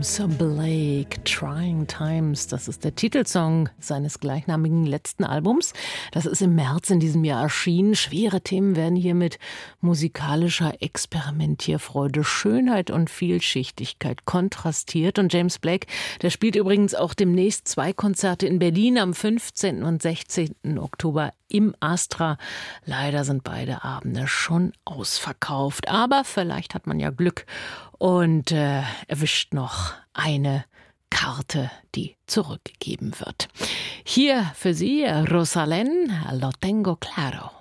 James Blake, Trying Times, das ist der Titelsong seines gleichnamigen letzten Albums. Das ist im März in diesem Jahr erschienen. Schwere Themen werden hier mit musikalischer Experimentierfreude, Schönheit und Vielschichtigkeit kontrastiert. Und James Blake, der spielt übrigens auch demnächst 2 Konzerte in Berlin am 15. und 16. Oktober im Astra. Leider sind beide Abende schon ausverkauft. Aber vielleicht hat man ja Glück und erwischt noch eine Karte, die zurückgegeben wird. Hier für Sie, Rosalén, Lo tengo claro.